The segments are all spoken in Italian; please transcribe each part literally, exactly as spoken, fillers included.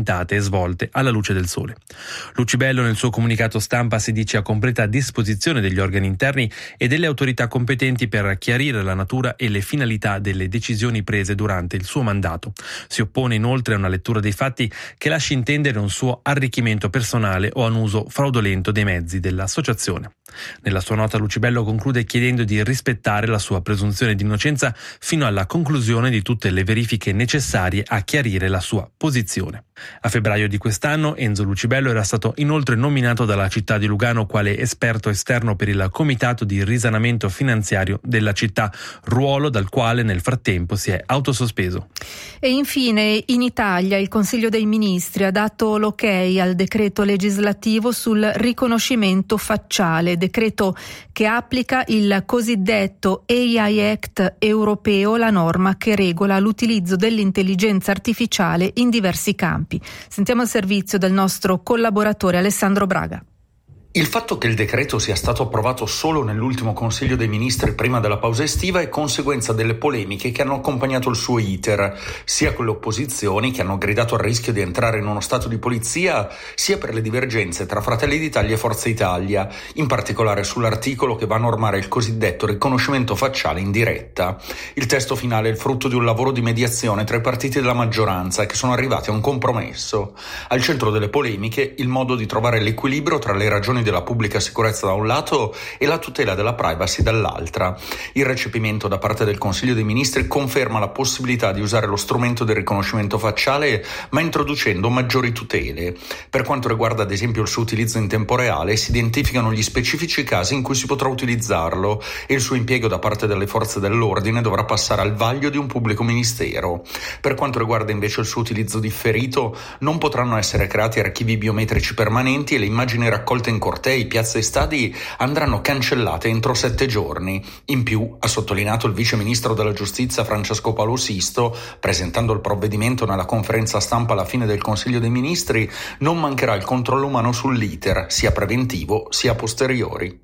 documentate e svolte alla luce del sole. Lucibello nel suo comunicato stampa si dice a completa disposizione degli organi interni e delle autorità competenti per chiarire la natura e le finalità delle decisioni prese durante il suo mandato. Si oppone inoltre a una lettura dei fatti che lasci intendere un suo arricchimento personale o un uso fraudolento dei mezzi dell'associazione. Nella sua nota Lucibello conclude chiedendo di rispettare la sua presunzione di innocenza fino alla conclusione di tutte le verifiche necessarie a chiarire la sua posizione. A febbraio di quest'anno Enzo Lucibello era stato inoltre nominato dalla città di Lugano quale esperto esterno per il Comitato di risanamento finanziario della città, ruolo dal quale nel frattempo si è autosospeso. E infine in Italia il Consiglio dei Ministri ha dato l'ok al decreto legislativo sul riconoscimento facciale, decreto che applica il cosiddetto A I Act europeo, la norma che regola l'utilizzo dell'intelligenza artificiale in diversi campi. Sentiamo il servizio del nostro collaboratore Alessandro Braga. Il fatto che il decreto sia stato approvato solo nell'ultimo Consiglio dei Ministri prima della pausa estiva è conseguenza delle polemiche che hanno accompagnato il suo iter, sia con le opposizioni che hanno gridato al rischio di entrare in uno stato di polizia, sia per le divergenze tra Fratelli d'Italia e Forza Italia, in particolare sull'articolo che va a normare il cosiddetto riconoscimento facciale in diretta. Il testo finale è il frutto di un lavoro di mediazione tra i partiti della maggioranza che sono arrivati a un compromesso. Al centro delle polemiche il modo di trovare l'equilibrio tra le ragioni della pubblica sicurezza da un lato e la tutela della privacy dall'altra. Il recepimento da parte del Consiglio dei Ministri conferma la possibilità di usare lo strumento del riconoscimento facciale, ma introducendo maggiori tutele. Per quanto riguarda ad esempio il suo utilizzo in tempo reale, si identificano gli specifici casi in cui si potrà utilizzarlo e il suo impiego da parte delle forze dell'ordine dovrà passare al vaglio di un pubblico ministero. Per quanto riguarda invece il suo utilizzo differito, non potranno essere creati archivi biometrici permanenti e le immagini raccolte in cortei, piazze e stadi andranno cancellate entro sette giorni. In più, ha sottolineato il vice ministro della giustizia Francesco Paolo Sisto, presentando il provvedimento nella conferenza stampa alla fine del Consiglio dei Ministri, non mancherà il controllo umano sull'iter, sia preventivo sia posteriori.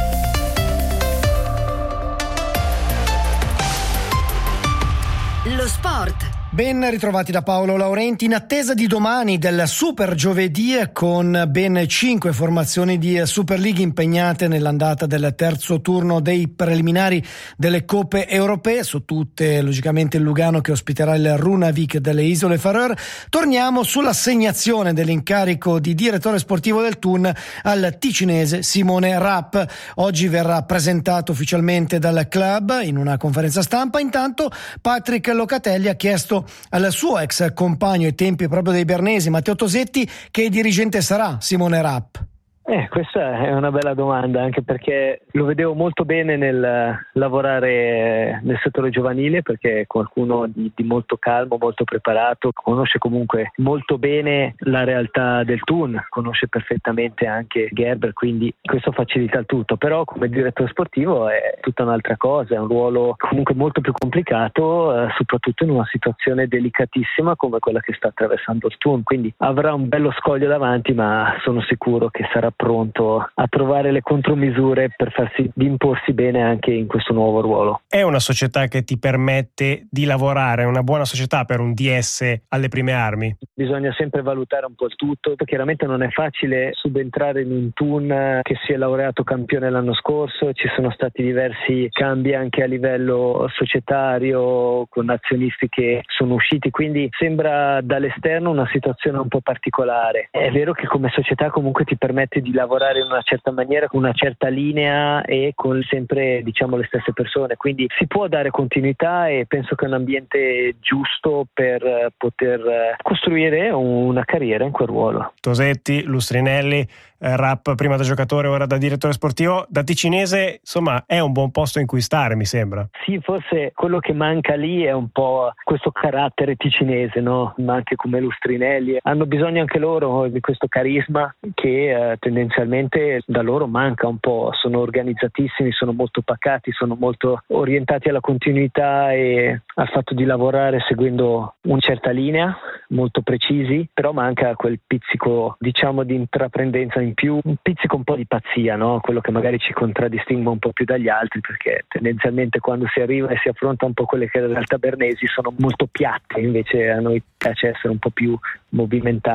Lo sport. Ben ritrovati da Paolo Laurenti, in attesa di domani del Super Giovedì con ben cinque formazioni di Super League impegnate nell'andata del terzo turno dei preliminari delle Coppe Europee, su tutte logicamente il Lugano che ospiterà il Runavik delle Isole Faroe. Torniamo sull'assegnazione dell'incarico di direttore sportivo del Thun al ticinese Simone Rapp. Oggi verrà presentato ufficialmente dal club in una conferenza stampa. Intanto Patrick Locatelli ha chiesto al suo ex compagno ai tempi proprio dei bernesi Matteo Tosetti che dirigente sarà Simone Rapp. Eh, questa è una bella domanda, anche perché lo vedevo molto bene nel lavorare nel settore giovanile, perché è qualcuno di, di molto calmo, molto preparato, conosce comunque molto bene la realtà del Thun, conosce perfettamente anche Gerber, quindi questo facilita il tutto. Però come direttore sportivo è tutta un'altra cosa, è un ruolo comunque molto più complicato, eh, soprattutto in una situazione delicatissima come quella che sta attraversando il Thun, quindi avrà un bello scoglio davanti, ma sono sicuro che sarà pronto a trovare le contromisure per farsi di imporsi bene anche in questo nuovo ruolo. È una società che ti permette di lavorare, una buona società per un D S alle prime armi? Bisogna sempre valutare un po' il tutto. Chiaramente non è facile subentrare in un Thun che si è laureato campione l'anno scorso, ci sono stati diversi cambi anche a livello societario con azionisti che sono usciti, quindi sembra dall'esterno una situazione un po' particolare. È vero che come società comunque ti permette di lavorare in una certa maniera, con una certa linea e con sempre diciamo le stesse persone, quindi si può dare continuità e penso che è un ambiente giusto per poter costruire una carriera in quel ruolo. Tosetti, Lustrinelli, eh, Rapp prima da giocatore, ora da direttore sportivo, da ticinese, insomma è un buon posto in cui stare, mi sembra. Sì, forse quello che manca lì è un po' questo carattere ticinese, no? Ma anche come Lustrinelli hanno bisogno anche loro di questo carisma che eh, tendenzialmente da loro manca un po'. Sono organizzatissimi, sono molto pacati, sono molto orientati alla continuità e al fatto di lavorare seguendo una certa linea, molto precisi, però manca quel pizzico diciamo di intraprendenza in più, un pizzico un po' di pazzia, no? Quello che magari ci contraddistingue un po' più dagli altri, perché tendenzialmente quando si arriva e si affronta un po' quelle che in realtà bernesi sono molto piatte, invece a noi piace essere un po' più movimentati.